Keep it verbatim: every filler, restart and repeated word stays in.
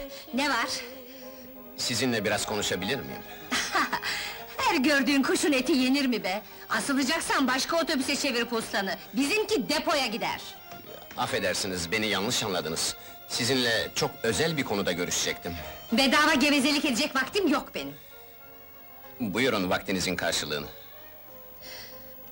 Ne var? Sizinle biraz konuşabilir miyim? Her gördüğün kuşun eti yenir mi be? Asılacaksan başka otobüse çevir postanı. Bizimki depoya gider. Affedersiniz, beni yanlış anladınız. Sizinle çok özel bir konuda görüşecektim. Bedava gevezelik edecek vaktim yok benim. Buyurun vaktinizin karşılığını.